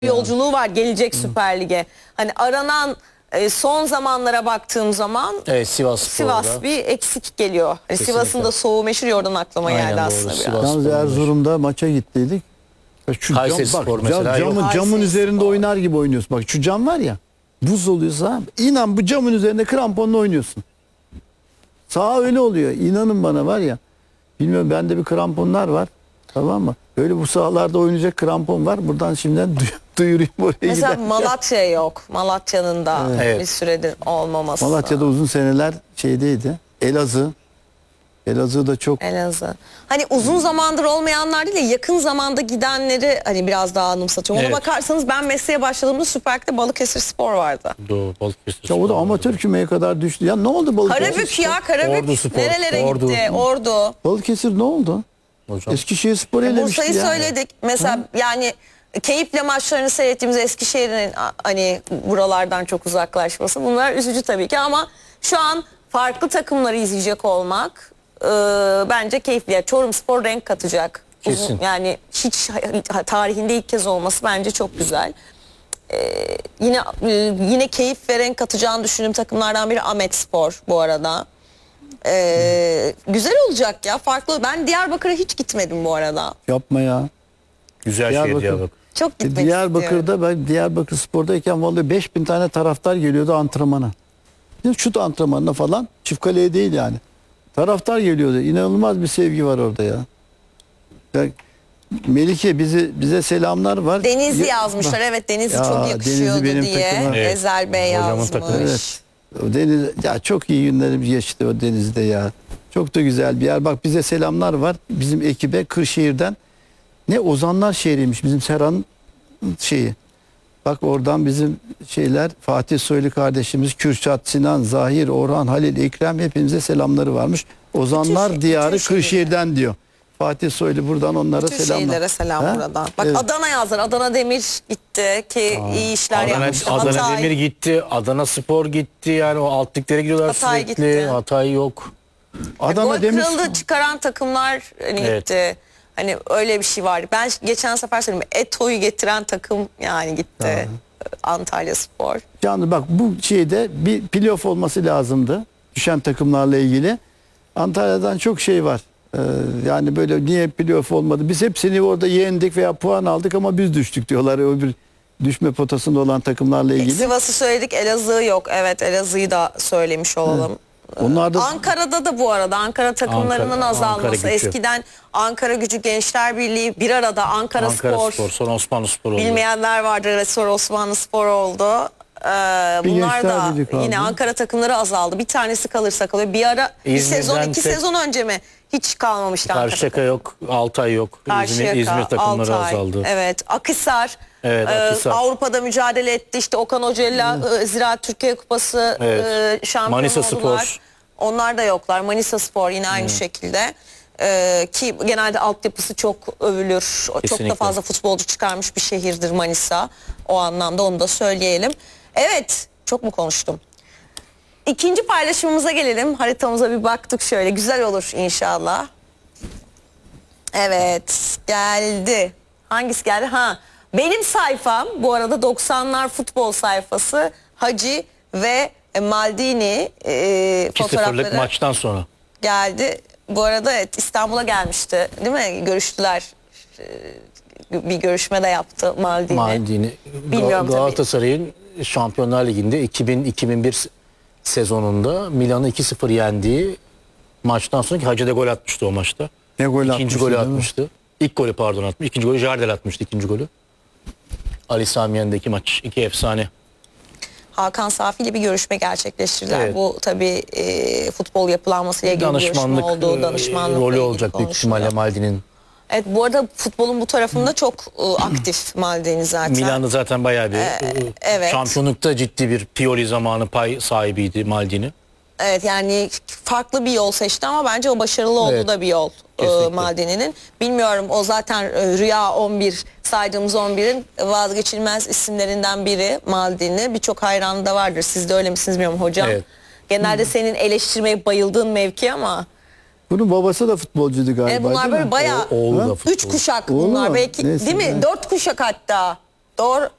yolculuğu var gelecek Süper Lig'e. Hani aranan son zamanlara baktığım zaman evet, Sivas bir eksik geliyor. Hani Sivas'ın da soğuğu meşhur, oradan aklıma Aynen, geldi doğru. aslında biraz. Sivas. Yalnız Erzurum'da maça gittiydik. Şu Kayserispor mesela yok. camın Kayserispor. üzerinde oynar gibi oynuyorsun. Bak şu cam var ya, buz oluyorsa inan bu camın üzerinde kramponla oynuyorsun. Sağ öyle oluyor. İnanın bana var ya. Bilmiyorum, bende bir kramponlar var. Tamam mı? Böyle bu sahalarda oynayacak krampon var. Buradan şimdiden duyurayım oraya Mesela giderken. Malatya yok. Malatya'nın da Evet. bir süredir olmaması. Malatya'da uzun seneler şeydeydi. Elazığ da çok. Elazığ. Hani uzun zamandır olmayanlar değil de yakın zamanda gidenleri hani biraz daha anımsatıyorum. Ona Evet. bakarsanız ben mesleğe başladığımda Süper Lig'de Balıkesirspor vardı. Doğu, Balıkesir. Ya o da amatör kümeye kadar düştü. Ya ne oldu Balıkesir? Karabük ya, Karabük. Ordu Spor, Nerelere Ordu. gitti? Ordu. Balıkesir ne oldu? Hocam. Eskişehir Spor elemişti Bursa'yı ya. söyledik. Mesela yani keyifle maçlarını seyrettiğimiz Eskişehir'in hani buralardan çok uzaklaşması, bunlar üzücü tabii ki, ama şu an farklı takımları izleyecek olmak bence keyifli. Yani Çorumspor renk katacak. Kesin. Yani hiç tarihinde ilk kez olması bence çok güzel. Yine keyif ve renk katacağını düşündüğüm takımlardan biri Ahmetspor bu arada. Güzel olacak ya, farklı. Ben Diyarbakır'a hiç gitmedim bu arada. Yapma ya. Güzel Diyarbakır. şehir Diyarbakır. Çok gitmek istiyorum. Diyarbakır'da ben Diyarbakır Spor'dayken vallahi 5000 tane taraftar geliyordu antrenmana. Şut antrenmanına falan. Çift kaleye değil yani. Taraftar geliyordu. İnanılmaz bir sevgi var orada ya. Ya Melike bize selamlar var. Denizli Ya- yazmışlar. Evet, Denizli Ya, çok Denizli yakışıyordu benim diye. takıma. Evet. Ezel Bey Hocamın yazmış. takımı. Evet. O Deniz, ya çok iyi günlerimiz geçti o denizde ya. Çok da güzel bir yer. Bak bize selamlar var. Bizim ekibe Kırşehir'den. Ne Ozanlar şehriymiş bizim Serhan'ın şeyi. Bak oradan bizim şeyler, Fatih Soylu kardeşimiz, Kürşat, Sinan, Zahir, Orhan, Halil, Ekrem, hepimize selamları varmış. Ozanlar diyarı bütün Kırşehir'den diyor. Fatih Soylu buradan onlara Bütün selamlar. şehirlere selam Ha? buradan. Bak Evet. Adana yazlar. Adana Demir gitti ki iyi işler yapmıştı. Adana Hatay. Demir gitti, Adana Spor gitti, yani o alt liglere gidiyorlar Hatay sürekli. gitti. Hatay yok. Adana Gol Demir kralı çıkaran takımlar hani Evet. gitti. Hani öyle bir şey vardı. Ben geçen sefer söyledim. Eto'yu getiren takım yani gitti. Antalya Spor. Canlı bak, bu şeyde bir playoff olması lazımdı. Düşen takımlarla ilgili. Antalya'dan çok şey var. Yani böyle niye playoff olmadı? Biz hepsini orada yendik veya puan aldık ama biz düştük diyorlar. O bir düşme potasında olan takımlarla ilgili. Sivas'ı söyledik, Elazığ yok. Evet, Elazığ'ı da söylemiş olalım. Onlar da Ankara'da da bu arada Ankara takımlarının Ankara azalması. Gücü. Eskiden Ankara Gücü, Gençler Birliği, bir arada Ankara Spor. sonra Osmanlı Spor oldu. Bilmeyenler vardır, evet, sonra Osmanlı Spor oldu. Bunlar Gençler da Birliği kaldı. yine Ankara takımları azaldı. Bir tanesi kalırsa kalıyor. Bir ara bir İzmir'den sezon, iki tek- sezon önce mi? Hiç kalmamıştı Ankara. Karşıyaka yok, Altay yok. İzmir takımları Altay, azaldı. Evet, Akhisar. Evet, Akhisar. Avrupa'da mücadele etti. İşte Okan Hoca'yla Ziraat Türkiye Kupası Evet. şampiyon Manisa oldular. Spor. Onlar da yoklar. Manisa Spor yine aynı şekilde. Ki genelde altyapısı çok övülür. Çok da Kesinlikle. fazla futbolcu çıkarmış bir şehirdir Manisa. O anlamda onu da söyleyelim. Evet, çok mu konuştum? İkinci paylaşımımıza gelelim. Haritamıza bir baktık şöyle. Güzel olur inşallah. Evet, geldi. Hangisi geldi? Ha, benim sayfam bu arada 90'lar futbol sayfası. Hacı ve Maldini 2-0'lık fotoğrafları maçtan sonra. geldi. Bu arada evet, İstanbul'a gelmişti değil mi? Görüştüler. Bir görüşme de yaptı Maldini. Maldini. Bilmiyorum tabii. Galatasaray'ın Şampiyonlar Ligi'nde 2000-2001 sezonunda Milan'ı 2-0 yendiği maçtan sonra, ki Hacı de gol atmıştı o maçta. ne gol İkinci atmıştı, golü değil mi? atmıştı. İlk golü pardon atmış. İkinci golü Jardel atmıştı, ikinci golü. Ali Sami Yen'deki maç. İki efsane. Hakan Safi ile bir görüşme gerçekleştirdiler. Evet. Bu tabii futbol yapılanmasıyla ilgili bir görüşme Danışmanlık oldu. Danışmanlıkla rolü ilgili olacak büyük konuşuluyor. ihtimalle Maldini'nin. Evet, bu arada futbolun bu tarafında çok aktif Maldini zaten. Milan'da zaten bayağı bir evet. şampiyonlukta ciddi bir Pioli zamanı pay sahibiydi Maldini. Evet, yani farklı bir yol seçti ama bence o başarılı olduğu Evet. da bir yol Kesinlikle. Maldini'nin. Bilmiyorum, o zaten Rüya 11 saydığımız 11'in vazgeçilmez isimlerinden biri Maldini. Birçok hayranı da vardır. Siz de öyle misiniz bilmiyorum hocam. Evet. Genelde senin eleştirmeye bayıldığın mevki ama Bunun babası da futbolcuydu galiba. bunlar değil böyle mi? bayağı Oğlu da 3 futbolcu. kuşak Oğlu bunlar mu? belki, Neyse, değil mi? evet. 4 kuşak hatta. Doğru.